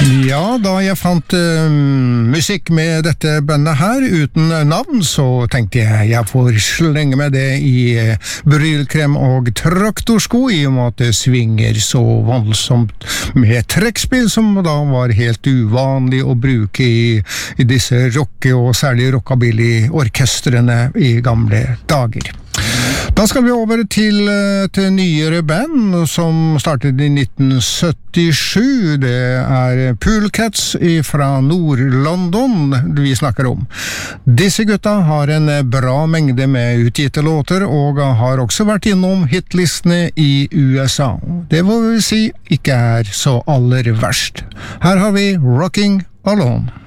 Ja, da jeg fant musikk med dette bandet her uten navn, så tenkte jeg får slenge med det i brylkrem og traktorsko, i og med at det svinger så voldsomt med trekkspill, som da var helt uvanlig å bruke i disse rocke- og særlig rockabilly-orkestrene i gamle dager. Da skal vi over til et nyere band som startet i 1977. Det er Poolcats fra Nord-London vi snakker om. Disse gutta har en bra mengde med utgitte låter, og har også vært innom hitlistene i USA. Det vil si ikke er så aller verst. Her har vi Rocking Alone.